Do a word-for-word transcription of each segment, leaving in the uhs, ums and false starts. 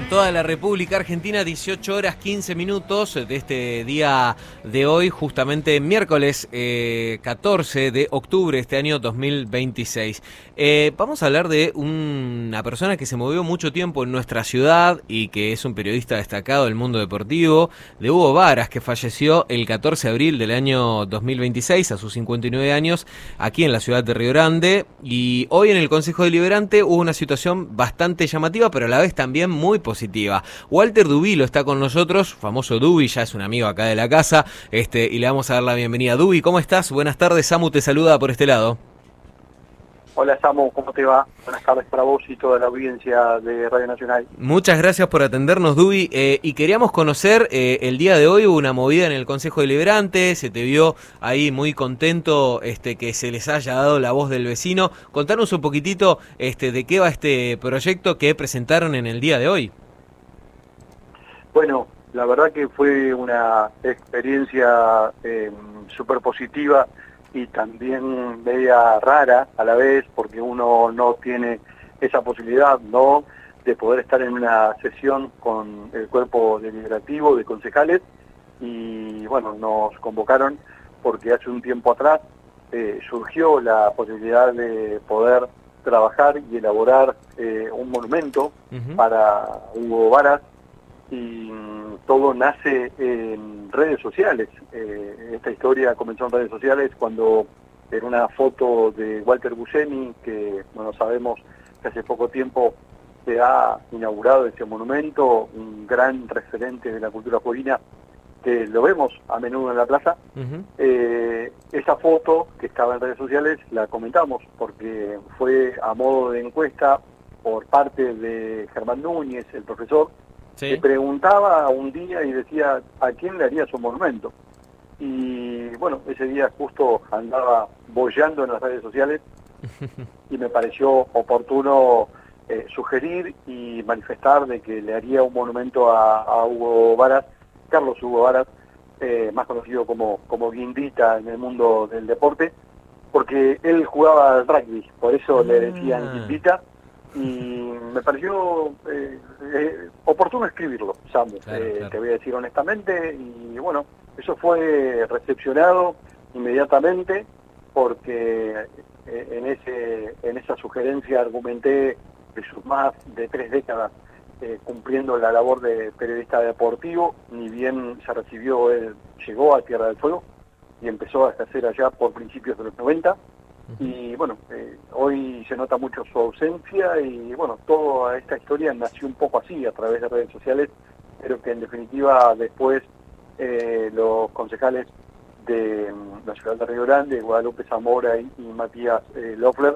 toda la República Argentina, dieciocho horas quince minutos de este día de hoy, justamente miércoles eh, catorce de octubre de este año dos mil veintiséis. Eh, vamos a hablar de un, una persona que se movió mucho tiempo en nuestra ciudad y que es un periodista destacado del mundo deportivo, de Hugo Varas, que falleció el catorce de abril del año dos mil veintiséis a sus cincuenta y nueve años aquí en la ciudad de Río Grande. Y hoy en el Consejo Deliberante hubo una situación bastante llamativa, pero a la vez también muy positiva. Walter Dubilo está con nosotros, famoso Dubi, ya es un amigo acá de la casa, este, y le vamos a dar la bienvenida. Dubi, ¿cómo estás? Buenas tardes, Samu te saluda por este lado. Hola Samu, ¿cómo te va? Buenas tardes para vos y toda la audiencia de Radio Nacional. Muchas gracias por atendernos, Dubi, eh, y queríamos conocer, eh, el día de hoy hubo una movida en el Consejo Deliberante, se te vio ahí muy contento este, que se les haya dado la voz del vecino. Contanos un poquitito este, de qué va este proyecto que presentaron en el día de hoy. Bueno, la verdad que fue una experiencia eh, súper positiva y también media rara a la vez, porque uno no tiene esa posibilidad, ¿no?, de poder estar en una sesión con el cuerpo deliberativo de concejales. Y bueno, nos convocaron porque hace un tiempo atrás eh, surgió la posibilidad de poder trabajar y elaborar eh, un monumento uh-huh. para Hugo Varas, y todo nace en redes sociales. Eh, esta historia comenzó en redes sociales cuando en una foto de Walter Buscemi, que bueno, sabemos que hace poco tiempo se ha inaugurado ese monumento, un gran referente de la cultura jujeña, que lo vemos a menudo en la plaza. Uh-huh. eh, esa foto que estaba en redes sociales la comentamos porque fue a modo de encuesta por parte de Germán Núñez, el profesor, sí. que preguntaba un día y decía a quién le haría su monumento. Y bueno, ese día justo andaba boyando en las redes sociales y me pareció oportuno eh, sugerir y manifestar de que le haría un monumento a, a Hugo Varas, Carlos Hugo Varas, eh, más conocido como, como Guindita en el mundo del deporte, porque él jugaba al rugby, por eso ah. le decían Guindita. Y me pareció eh, eh, oportuno escribirlo, Samu, claro, eh, claro. te voy a decir honestamente. Y bueno, eso fue recepcionado inmediatamente porque eh, en ese en esa sugerencia argumenté de sus más de tres décadas eh, cumpliendo la labor de periodista deportivo. Ni bien se recibió, él llegó a Tierra del Fuego y empezó a ejercer allá por principios de los noventa. Y bueno, eh, hoy se nota mucho su ausencia y bueno, toda esta historia nació un poco así, a través de redes sociales, pero que en definitiva después eh, los concejales de um, la ciudad de Río Grande, Guadalupe Zamora y, y Matías eh, Loeffler,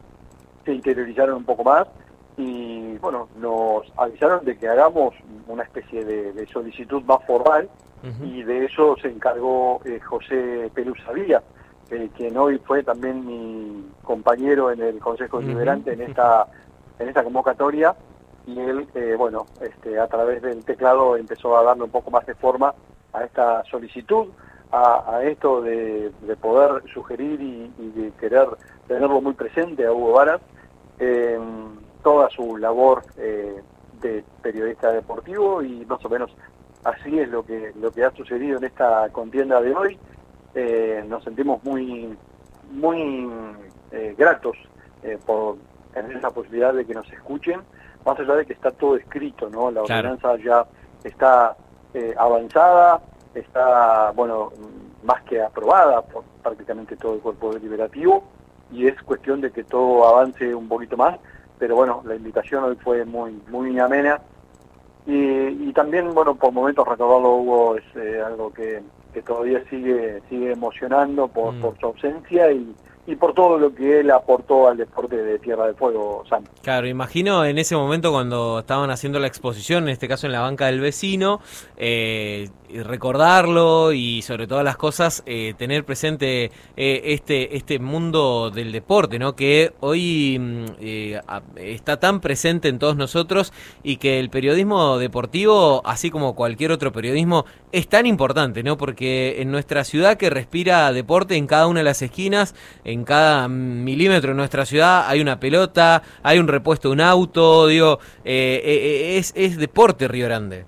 se interiorizaron un poco más y bueno, nos avisaron de que hagamos una especie de, de solicitud más formal. Uh-huh. Y de eso se encargó eh, José Pelusa Villa, Eh, quien hoy fue también mi compañero en el Consejo Deliberante uh-huh. en esta en esta convocatoria, y él, eh, bueno, este, a través del teclado empezó a darle un poco más de forma a esta solicitud, a, a esto de, de poder sugerir y, y de querer tenerlo muy presente a Hugo Varas, eh, toda su labor eh, de periodista deportivo, y más o menos así es lo que lo que ha sucedido en esta contienda de hoy. Eh, nos sentimos muy muy eh, gratos eh, por tener esa posibilidad de que nos escuchen, más allá de que está todo escrito, ¿no? La claro. ordenanza ya está eh, avanzada, está, bueno, más que aprobada por prácticamente todo el cuerpo deliberativo, y es cuestión de que todo avance un poquito más. Pero bueno, la invitación hoy fue muy muy amena, y, y también, bueno, por momentos recordarlo, Hugo, es eh, algo que que todavía sigue sigue emocionando por, mm. por su ausencia y, y por todo lo que él aportó al deporte de Tierra del Fuego, Sam. Claro, imagino en ese momento cuando estaban haciendo la exposición, en este caso en la banca del vecino, eh, recordarlo y sobre todas las cosas eh, tener presente eh, este este mundo del deporte, ¿no? Que hoy eh, está tan presente en todos nosotros, y que el periodismo deportivo, así como cualquier otro periodismo, es tan importante, ¿no? Porque en nuestra ciudad, que respira deporte en cada una de las esquinas, en cada milímetro de nuestra ciudad hay una pelota, hay un repuesto de un auto, digo, eh, eh, es, es deporte Río Grande.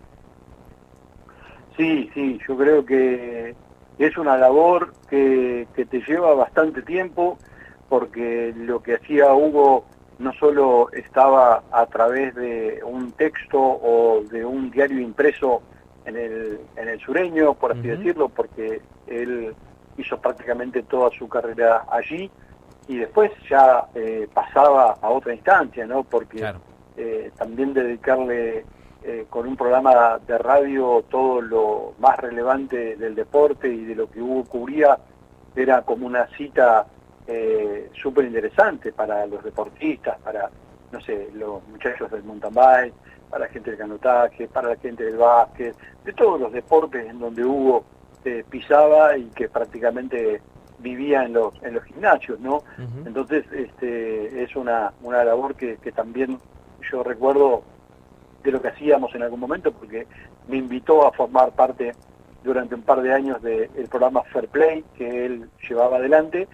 Sí, sí, yo creo que es una labor que, que te lleva bastante tiempo, porque lo que hacía Hugo no solo estaba a través de un texto o de un diario impreso en el, en el Sureño, por así uh-huh. decirlo, porque él hizo prácticamente toda su carrera allí, y después ya eh, pasaba a otra instancia, ¿no? Porque claro. eh, también dedicarle eh, con un programa de radio todo lo más relevante del deporte y de lo que Hugo cubría era como una cita eh, súper interesante para los deportistas, para, no sé, los muchachos del mountain bike, para la gente del canotaje, para la gente del básquet, de todos los deportes en donde Hugo eh, pisaba y que prácticamente vivía en los en los gimnasios, ¿no? Uh-huh. Entonces este es una, una labor que, que también yo recuerdo de lo que hacíamos en algún momento, porque me invitó a formar parte durante un par de años del programa Fair Play que él llevaba adelante,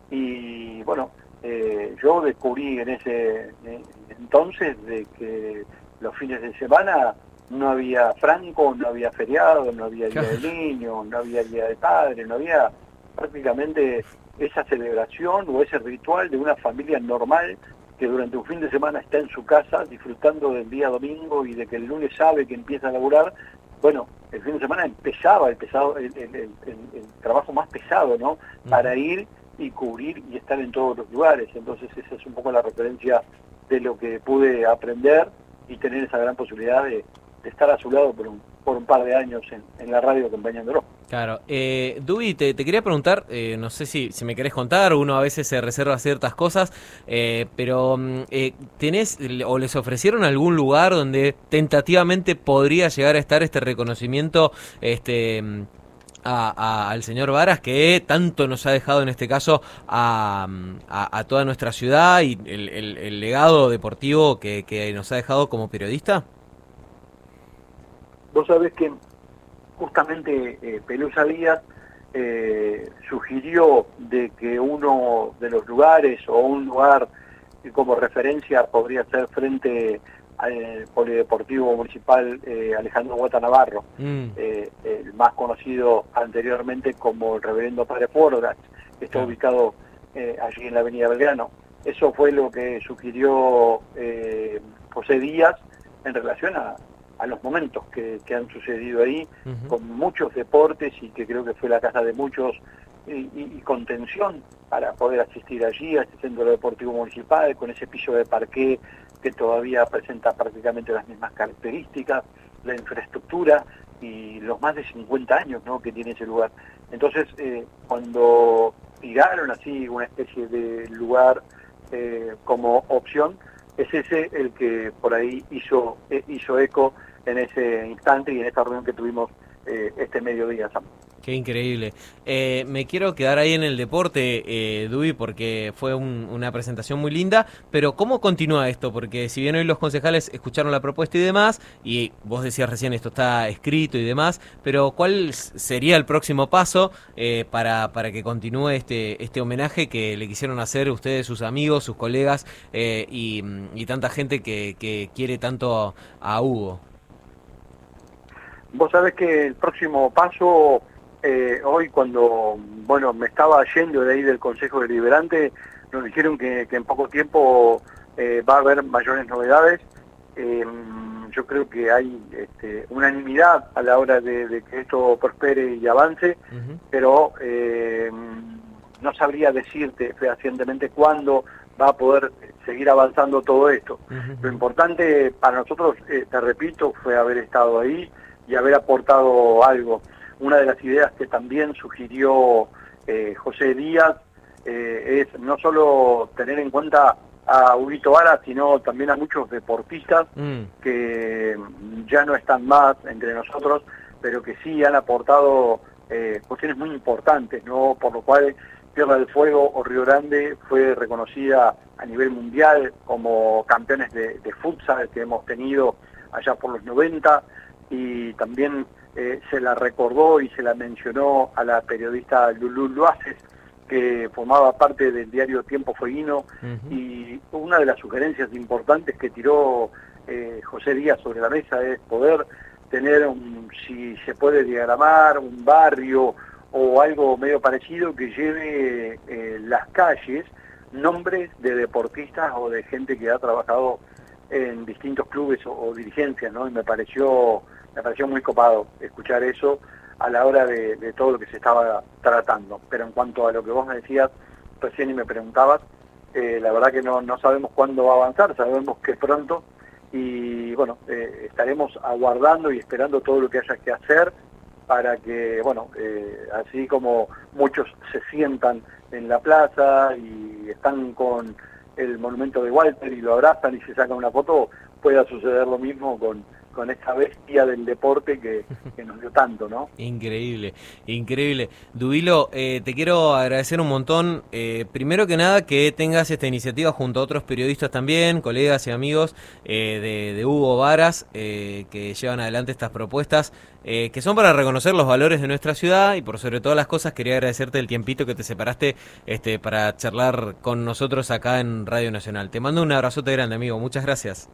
y bueno, eh, yo descubrí en ese eh, entonces de que los fines de semana no había franco, no había feriado, no había día del niño, no había día de padre, no había prácticamente esa celebración o ese ritual de una familia normal que durante un fin de semana está en su casa disfrutando del día domingo y de que el lunes sabe que empieza a laburar. Bueno, el fin de semana empezaba el, pesado, el, el, el, el trabajo más pesado, ¿no? Para ir y cubrir y estar en todos los lugares. Entonces esa es un poco la referencia de lo que pude aprender y tener esa gran posibilidad de, de estar a su lado por un, por un par de años en, en la radio acompañándolo. Claro. Eh, Dubi, te, te quería preguntar, eh, no sé si, si me querés contar, uno a veces se reserva ciertas cosas, eh, pero eh, ¿tenés o les ofrecieron algún lugar donde tentativamente podría llegar a estar este reconocimiento este a, a, al señor Varas, que tanto nos ha dejado en este caso a, a, a toda nuestra ciudad y el, el, el legado deportivo que, que nos ha dejado como periodista? Vos sabés que justamente eh, Pelusa Díaz eh, sugirió de que uno de los lugares o un lugar que como referencia podría ser frente al Polideportivo Municipal eh, Alejandro Guata Navarro, mm. eh, el más conocido anteriormente como el Reverendo Padre Porras, que está claro. ubicado eh, allí en la Avenida Belgrano. Eso fue lo que sugirió eh, José Díaz en relación a a los momentos que, que han sucedido ahí, uh-huh. con muchos deportes, y que creo que fue la casa de muchos, y, y, y contención para poder asistir allí, a este centro deportivo municipal, con ese piso de parqué que todavía presenta prácticamente las mismas características, la infraestructura y los más de cincuenta años, ¿no?, que tiene ese lugar. Entonces, eh, cuando tiraron así una especie de lugar eh, como opción, es ese el que por ahí hizo eh, hizo eco en ese instante y en esta reunión que tuvimos eh, este mediodía, Sam. Qué increíble. Eh, me quiero quedar ahí en el deporte, eh, Dubi, porque fue un, una presentación muy linda, pero ¿cómo continúa esto? Porque si bien hoy los concejales escucharon la propuesta y demás, y vos decías recién esto está escrito y demás, pero ¿cuál sería el próximo paso eh, para, para que continúe este, este homenaje que le quisieron hacer ustedes, sus amigos, sus colegas eh, y, y tanta gente que, que quiere tanto a Hugo? Vos sabés que el próximo paso... Eh, hoy cuando bueno me estaba yendo de ahí del Consejo Deliberante, nos dijeron que, que en poco tiempo eh, va a haber mayores novedades. Eh, yo creo que hay este, unanimidad a la hora de, de que esto prospere y avance, uh-huh. pero eh, no sabría decirte fehacientemente cuándo va a poder seguir avanzando todo esto. Uh-huh. Lo importante para nosotros, eh, te repito, fue haber estado ahí y haber aportado algo. Una de las ideas que también sugirió eh, José Díaz eh, es no solo tener en cuenta a Huguito Varas, sino también a muchos deportistas mm. que ya no están más entre nosotros, pero que sí han aportado eh, cuestiones muy importantes, ¿no? Por lo cual Tierra del Fuego o Río Grande fue reconocida a nivel mundial como campeones de, de futsal que hemos tenido allá por los noventa, y también eh, se la recordó y se la mencionó a la periodista Lulú Luaces, que formaba parte del diario Tiempo Fueguino, uh-huh. y una de las sugerencias importantes que tiró eh, José Díaz sobre la mesa es poder tener, un, si se puede diagramar, un barrio o algo medio parecido que lleve eh, las calles, nombres de deportistas o de gente que ha trabajado en distintos clubes o, o dirigencias, ¿no? Y me pareció, me pareció muy copado escuchar eso a la hora de, de todo lo que se estaba tratando. Pero en cuanto a lo que vos me decías recién y me preguntabas, eh, la verdad que no, no sabemos cuándo va a avanzar, sabemos que pronto, y bueno, eh, estaremos aguardando y esperando todo lo que haya que hacer para que, bueno, eh, así como muchos se sientan en la plaza y están con el monumento de Walter y lo abrazan y se sacan una foto, pueda suceder lo mismo con con esta bestia del deporte que, que nos dio tanto, ¿no? Increíble, increíble. Dubilo, eh, te quiero agradecer un montón, eh, primero que nada que tengas esta iniciativa junto a otros periodistas también, colegas y amigos eh, de, de Hugo Varas, eh, que llevan adelante estas propuestas, eh, que son para reconocer los valores de nuestra ciudad, y por sobre todas las cosas quería agradecerte el tiempito que te separaste este, para charlar con nosotros acá en Radio Nacional. Te mando un abrazote grande, amigo, muchas gracias.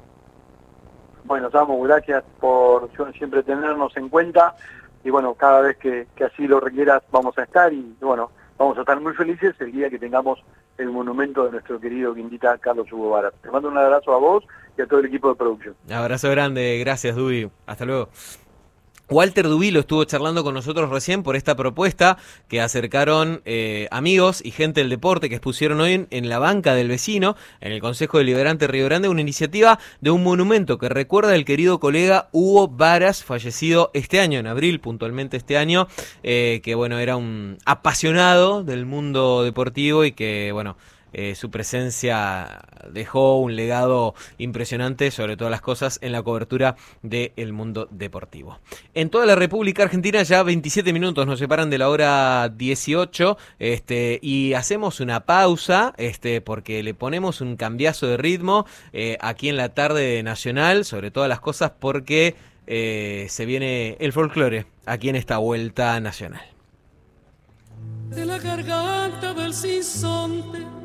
Bueno, Samu, gracias por siempre tenernos en cuenta, y bueno, cada vez que, que así lo requieras vamos a estar, y bueno, vamos a estar muy felices el día que tengamos el monumento de nuestro querido guindita Carlos Hugo Varas. Te mando un abrazo a vos y a todo el equipo de producción. Abrazo grande, gracias Dubi, hasta luego. Walter Dubilo estuvo charlando con nosotros recién por esta propuesta que acercaron eh, amigos y gente del deporte que expusieron hoy en, en la banca del vecino, en el Consejo Deliberante Río Grande, una iniciativa de un monumento que recuerda al querido colega Hugo Varas, fallecido este año, en abril, puntualmente este año, eh, que bueno, era un apasionado del mundo deportivo y que bueno, Eh, su presencia dejó un legado impresionante, sobre todas las cosas, en la cobertura del mundo deportivo. En toda la República Argentina ya veintisiete minutos nos separan de la hora dieciocho, este, y hacemos una pausa este, porque le ponemos un cambiazo de ritmo eh, aquí en la tarde nacional, sobre todas las cosas porque eh, se viene el folclore aquí en esta vuelta nacional. De la garganta del sinsonte